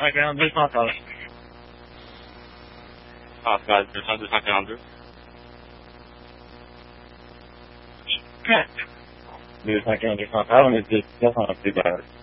242 Central. Central 200-242. 242 Central, on est 10 en plus bas.